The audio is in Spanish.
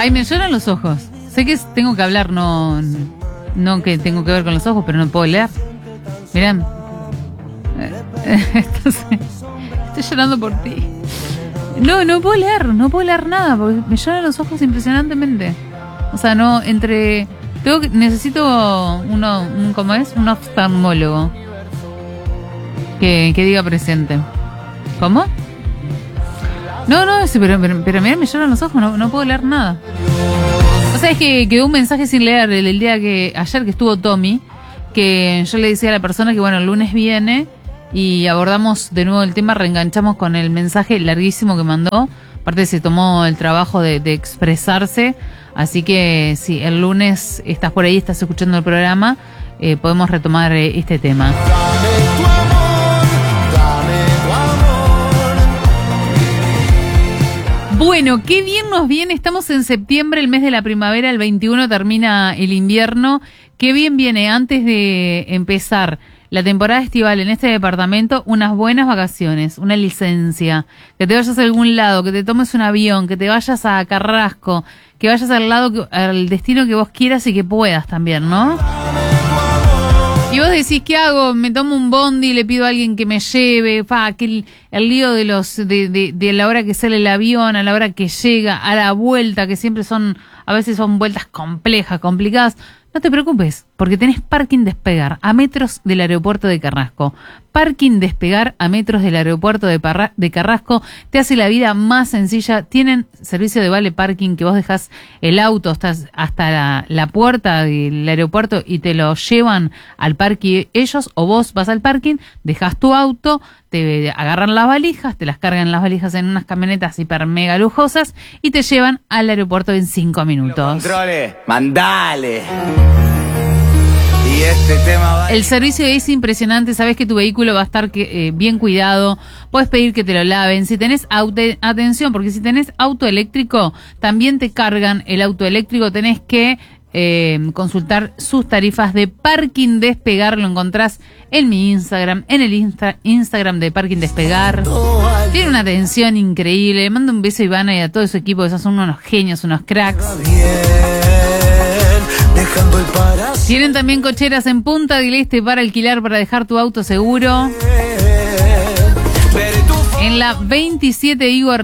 Ay, me lloran los ojos. Sé que tengo que hablar, no que tengo que ver con los ojos, pero no puedo leer. Mirá. Entonces, estoy llorando por ti. No puedo leer nada, porque me lloran los ojos impresionantemente. O sea, necesito un oftalmólogo que diga presente. ¿Cómo? Pero mirá, me lloran los ojos, no puedo leer nada. O sea, es que quedó un mensaje sin leer el día ayer que estuvo Tommy, que yo le decía a la persona que bueno, el lunes viene y abordamos de nuevo el tema, reenganchamos con el mensaje larguísimo que mandó. Aparte se tomó el trabajo de expresarse, así que sí, el lunes estás por ahí, estás escuchando el programa, podemos retomar este tema. Bueno, qué bien nos viene, estamos en septiembre, el mes de la primavera, el 21 termina el invierno, qué bien viene antes de empezar la temporada estival en este departamento, unas buenas vacaciones, una licencia, que te vayas a algún lado, que te tomes un avión, que te vayas a Carrasco, que vayas al destino que vos quieras y que puedas también, ¿no? Y vos decís, ¿qué hago? Me tomo un bondi, le pido a alguien que me lleve, que el lío de la hora que sale el avión, a la hora que llega, a la vuelta, que siempre a veces son vueltas complejas, complicadas. No te preocupes, porque tenés Parking Despegar a metros del aeropuerto de Carrasco. Parking Despegar a metros del aeropuerto de Carrasco te hace la vida más sencilla. Tienen servicio de vale parking que vos dejás el auto hasta la puerta del aeropuerto y te lo llevan al parque ellos, o vos vas al parking, dejás tu auto, te agarran las valijas, te las cargan las valijas en unas camionetas hiper mega lujosas y te llevan al aeropuerto en 5 minutos. Controle, mandale. Y este tema va... El servicio es impresionante, sabes que tu vehículo va a estar bien cuidado, puedes pedir que te lo laven. Si tenés atención, porque si tenés auto eléctrico, también te cargan el auto eléctrico, tenés que consultar sus tarifas de Parking Despegar, lo encontrás en mi Instagram, en el Instagram de Parking Despegar. Tiene una atención increíble, le mando un beso a Ivana y a todo su equipo, que son unos genios, unos cracks. Tienen también cocheras en Punta del Este para alquilar, para dejar tu auto seguro. En la 27 Igor